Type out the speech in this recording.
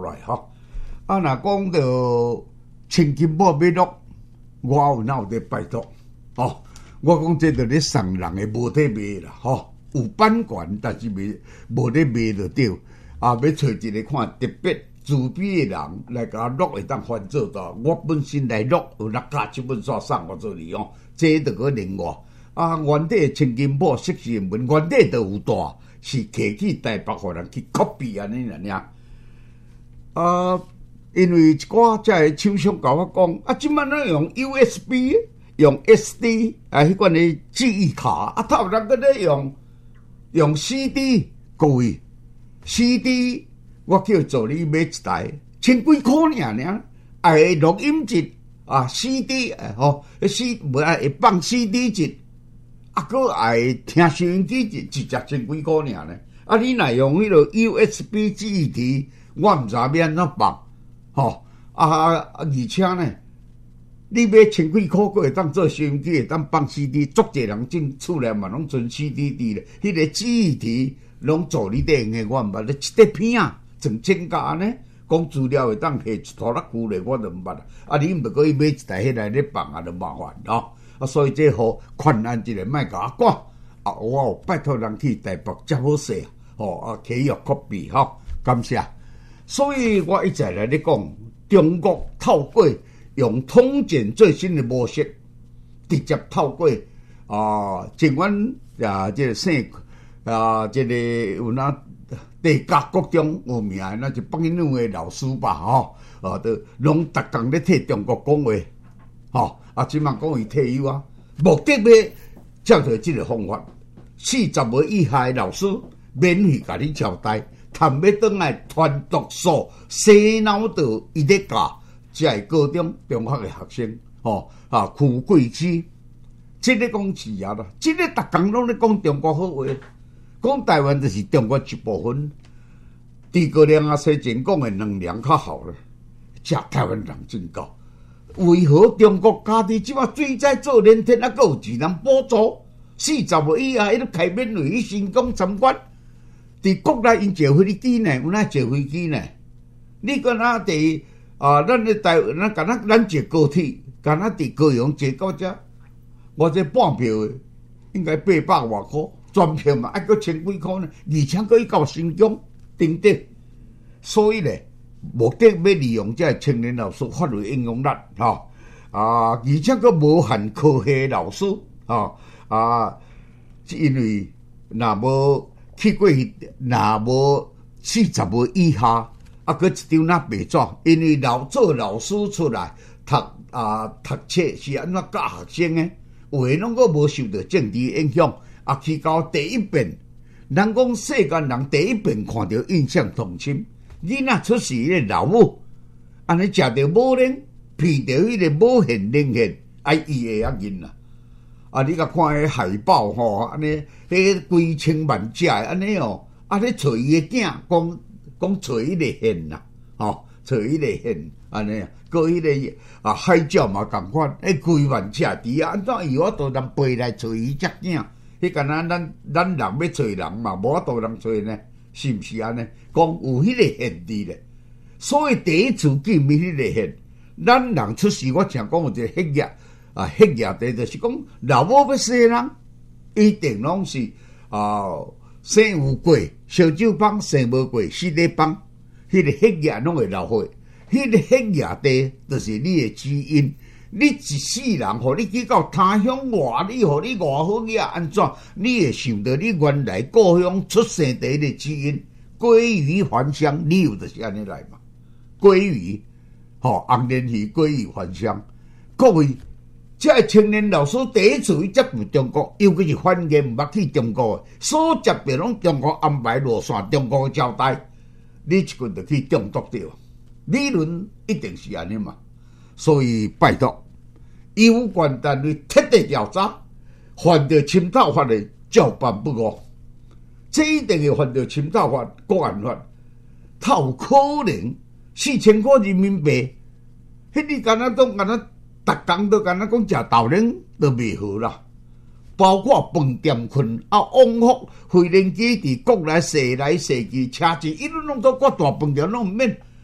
来吼。啊，若讲到千金宝要落，我哪有在拜托？哦，我讲这着咧送人的无得卖啦，吼，有版权，但是无咧卖就对。啊，要找一个看特别自闭的人来甲我录，会当翻做到。我本身来录，有那加一本书送我做利用，这着个另外。啊，原底千金宝识字文，原底都有大，是摕去台北互人去 copy 安尼尔。啊，因为一寡遮个厂商甲我讲，啊，即摆咱用 USB， 用 SD 啊，迄款的记忆卡，啊，头人搁咧用 CD， 各位。CD 我叫助理买一台，千几块尔，会录音机啊 CD 吼会放 CD 机，啊个会听收音机一只千几块尔呢。啊，你若用迄个 USB 记忆体，我毋知要安怎放，吼而且呢，你买千几块个会当做收音机，会当放 CD， 足侪人进厝内嘛拢存 CD 伫咧，迄个记忆体。拢助理顶的，我毋捌咧一块片啊，整千价呢？讲资料会当下一拖拉久咧，我就毋捌啦。啊，你毋着可以买一台迄来咧放啊，就麻烦咯。啊，所以这好困难一个，莫甲我讲啊，我有拜托人去台北遮好势，吼啊，契约 copy 吼，感谢。所以我一直来咧讲，中国透过用统检最新的模式，直接透过政管啊，这个省。啊，这个有那地价国中有名的，那就帮因两个老师吧，吼，都拢逐工咧替中国讲话，吼，啊，即嘛讲伊退休啊，目的要照着即个方法，40岁以下的老师免费甲你招待，谈要倒来传读书，洗脑到伊咧教，才会高中中学的学生，吼啊，富贵区，即个讲是啊啦，即个逐工拢咧讲中国好话。讲台湾就是中国一部分，诸葛亮啊、西晋讲的两两较好了，食台湾人真高。为何中国家己即马水灾做连天啊，有钱人补助？40岁以下，伊都开免费去新疆参观。伫国内因坐飞机呢，有哪坐飞机呢？你敢若伫咱的台湾，咱坐高铁，敢若伫高雄坐到遮，我这半票应该800外块。全票嘛，还阁千几块呢，而且阁去到新疆等等，所以咧，目的要利用这青年老师发挥应用力，吼而且阁无限科系老师，因为若无去过，若无40岁以下，阁一张那白纸，因为做老师出来读册是安怎教学生诶，有诶拢阁无受到政治影响。啊，去到第一遍，人讲世间人第一遍看到印象同深。囡仔出世迄个老母，安尼食着母奶，闻着迄个母现灵现，伊会晓认啦。啊，你甲看迄海报吼，安尼迄几千万只安尼哦，咧找伊的囝，讲找迄个现啦，找迄个现安尼啊，搁迄个海鸟嘛共款，几万只猪啊，安怎伊我都人背来找伊只囝？迄敢若咱人要找人嘛，无法度人找呢，是毋是安尼？讲有迄个限制咧，所以第一次见面迄个限，咱人出世，我常讲有一个黑夜黑夜地就是讲老母要生人，一定拢是生有过烧酒帮，生无过死地帮，迄个黑夜拢会流血，迄个黑夜地就是你的基因。你一世人，互你去到他乡外，你互你外好嘢安怎？你会想到你原来故乡出生地的基因，归于还乡，理由就是安尼来嘛。归于，红莲鱼归于还乡。各位，这青年老师第一次去接触中国，尤其是反言毋捌去中国的，所接的拢中国安排路线，中国交代，你一群就去中毒掉。理论一定是安尼嘛。所以拜托，有关单位彻底调查，犯着侵盗法的照办不误。这一定会犯着侵盗法、国安法，他有可能4000块人民币，迄你敢若都敢若逐工都敢若讲食豆奶都袂好啦。包括饭店群往复飞人机伫国内踅来踅去，车钱一路拢到各大饭店拢毋免。